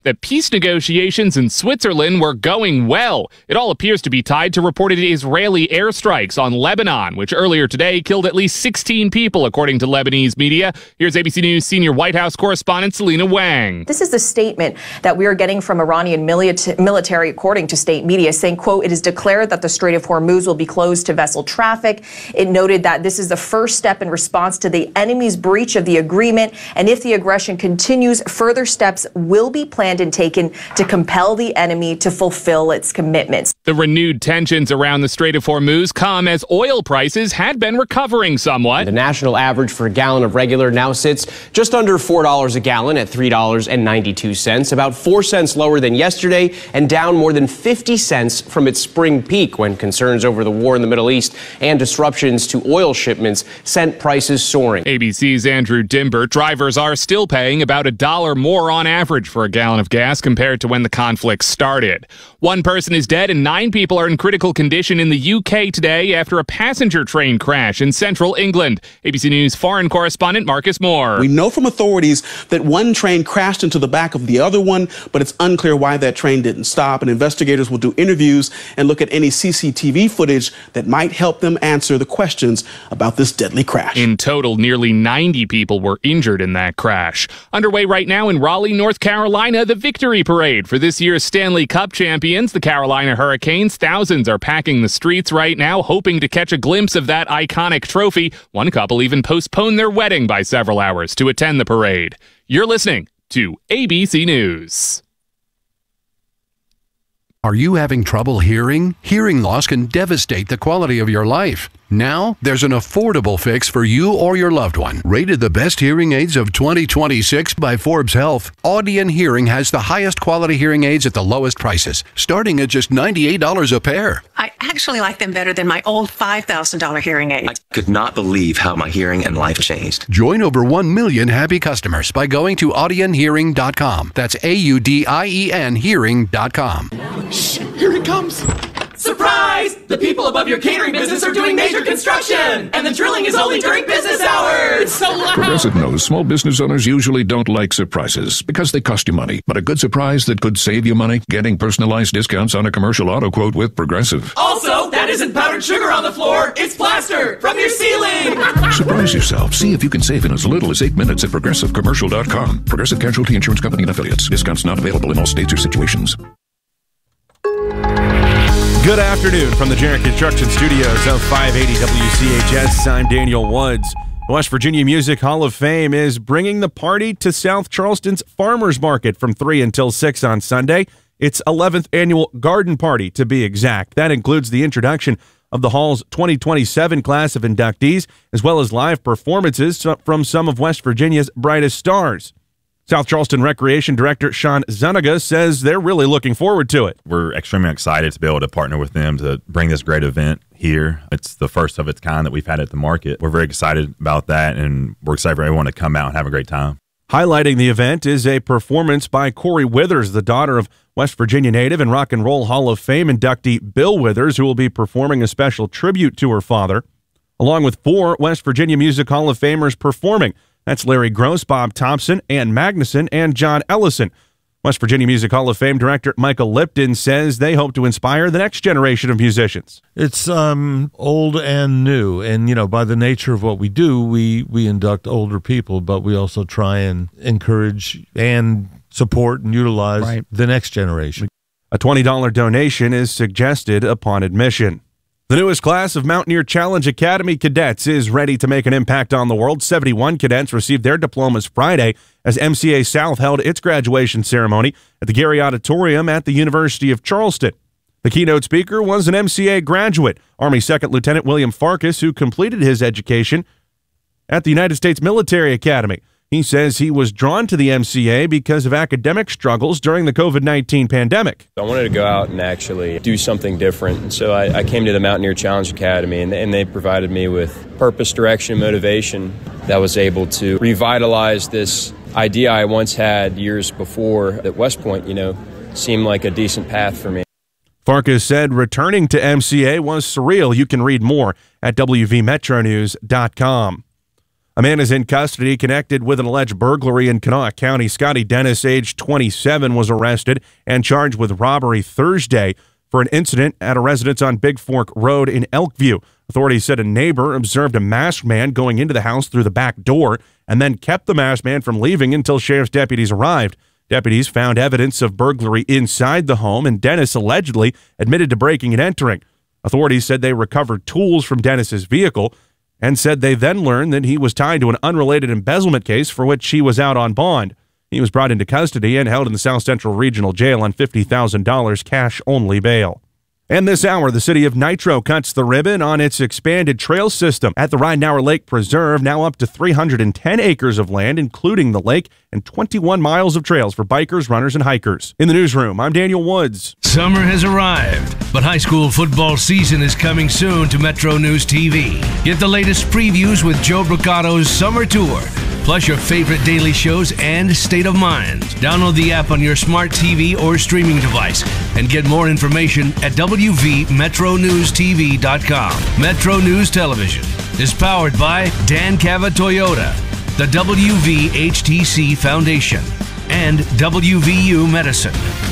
that peace negotiations in Switzerland were going well. It all appears to be tied to reported Israeli airstrikes on Lebanon, which earlier today killed at least 16 people, according to Lebanese media. Here's ABC News senior White House correspondent Selena Wang. This is the statement that we are getting from Iranian military, according to state media, saying, quote, "It is declared that the Strait of Hormuz will be closed to vessel traffic." It noted that this is the first step in response to the enemy's breach of the agreement, and if the aggression continues, further steps will be planned and taken to compel the enemy to fulfill its commitments. The renewed tensions around the Strait of Hormuz come as oil prices had been recovering somewhat. The national average for a gallon of regular now sits just under $4 a gallon at $3.92, about 4 cents lower than yesterday and down more than 50 cents from its spring peak when concerns over the war in the Middle East and disruptions to oil shipments sent prices soaring. ABC's Andrew Dimbert. Drivers are still paying about $1 more on average for a gallon of gas compared to when the conflict started. One person is dead and 9 people are in critical condition in the UK today after a passenger train crash in central England. ABC News foreign correspondent Marcus Moore. We know from authorities that one train crashed into the back of the other one, but it's unclear why that train didn't stop, and investigators will do interviews and look at any CCTV footage that might help them answer the questions about this deadly crash. In total, nearly 90 people were injured in that crash. Underway right now in Raleigh, North Carolina, the Victory Parade for this year's Stanley Cup champions, the Carolina Hurricanes. Thousands are packing the streets right now, hoping to catch a glimpse of that iconic trophy. One couple even postponed their wedding by several hours to attend the parade. You're listening to ABC News. Are you having trouble hearing? Hearing loss can devastate the quality of your life. Now, there's an affordable fix for you or your loved one. Rated the best hearing aids of 2026 by Forbes Health, Audion Hearing has the highest quality hearing aids at the lowest prices, starting at just $98 a pair. I actually like them better than my old $5,000 hearing aid. I could not believe how my hearing and life changed. Join over 1 million happy customers by going to audionhearing.com. That's AUDIEN hearing.com. Shh, here it comes. Surprise! The people above your catering business are doing major construction, and the drilling is only during business hours. It's so loud. Progressive knows small business owners usually don't like surprises because they cost you money. But a good surprise that could save you money, getting personalized discounts on a commercial auto quote with Progressive. Also, that isn't powdered sugar on the floor. It's plaster from your ceiling. Surprise yourself. See if you can save in as little as 8 minutes at progressivecommercial.com. Progressive Casualty Insurance Company and Affiliates. Discounts not available in all states or situations. Good afternoon from the Jarrett Construction Studios of 580 WCHS. I'm Daniel Woods. The West Virginia Music Hall of Fame is bringing the party to South Charleston's Farmers Market from 3 until 6 on Sunday. Its 11th annual garden party, to be exact. That includes the introduction of the Hall's 2027 class of inductees, as well as live performances from some of West Virginia's brightest stars. South Charleston Recreation Director Sean Zuniga says they're really looking forward to it. We're extremely excited to be able to partner with them to bring this great event here. It's the first of its kind that we've had at the market. We're very excited about that, and we're excited for everyone to come out and have a great time. Highlighting the event is a performance by Corey Withers, the daughter of West Virginia native and Rock and Roll Hall of Fame inductee Bill Withers, who will be performing a special tribute to her father, along with 4 West Virginia Music Hall of Famers performing. That's Larry Gross, Bob Thompson, Ann Magnuson, and John Ellison. West Virginia Music Hall of Fame director Michael Lipton says they hope to inspire the next generation of musicians. It's old and new, and by the nature of what we do, we induct older people, but we also try and encourage and support and utilize the next generation. A $20 donation is suggested upon admission. The newest class of Mountaineer Challenge Academy cadets is ready to make an impact on the world. 71 cadets received their diplomas Friday as MCA South held its graduation ceremony at the Gary Auditorium at the University of Charleston. The keynote speaker was an MCA graduate, Army Second Lieutenant William Farkas, who completed his education at the United States Military Academy. He says he was drawn to the MCA because of academic struggles during the COVID-19 pandemic. I wanted to go out and actually do something different. So I came to the Mountaineer Challenge Academy, and they provided me with purpose, direction, motivation that was able to revitalize this idea I once had years before at West Point, seemed like a decent path for me. Farkas said returning to MCA was surreal. You can read more at WVMetronews.com. A man is in custody connected with an alleged burglary in Kanawha County. Scotty Dennis, age 27, was arrested and charged with robbery Thursday for an incident at a residence on Big Fork Road in Elkview. Authorities said a neighbor observed a masked man going into the house through the back door and then kept the masked man from leaving until sheriff's deputies arrived. Deputies found evidence of burglary inside the home, and Dennis allegedly admitted to breaking and entering. Authorities said they recovered tools from Dennis's vehicle and said they then learned that he was tied to an unrelated embezzlement case for which he was out on bond. He was brought into custody and held in the South Central Regional Jail on $50,000 cash-only bail. And this hour, the city of Nitro cuts the ribbon on its expanded trail system at the Ridenour Lake Preserve, now up to 310 acres of land, including the lake, and 21 miles of trails for bikers, runners, and hikers. In the newsroom, I'm Daniel Woods. Summer has arrived, but high school football season is coming soon to Metro News TV. Get the latest previews with Joe Bricato's Summer Tour, plus your favorite daily shows and State of Mind. Download the app on your smart TV or streaming device and get more information at wvmetronewstv.com. Metro News Television is powered by Dan Cava Toyota, the WVHTC Foundation, and WVU Medicine.